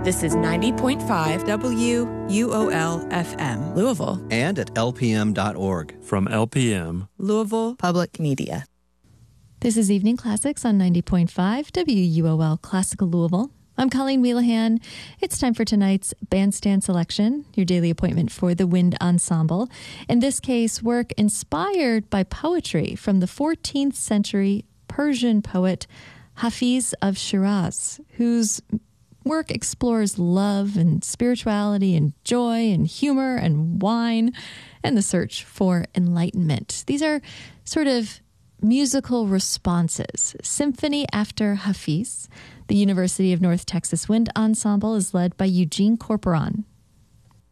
This is 90.5 WUOL-FM, Louisville. And at lpm.org. From LPM, Louisville Public Media. This is Evening Classics on 90.5 WUOL Classical Louisville. I'm Colleen Wheelahan. It's time for tonight's Bandstand Selection, your daily appointment for the Wind Ensemble. In this case, work inspired by poetry from the 14th century Persian poet Hafiz of Shiraz, whose work explores love and spirituality and joy and humor and wine and the search for enlightenment. These are sort of musical responses. Symphony after Hafiz. The University of North Texas Wind Ensemble is led by Eugene Corporon.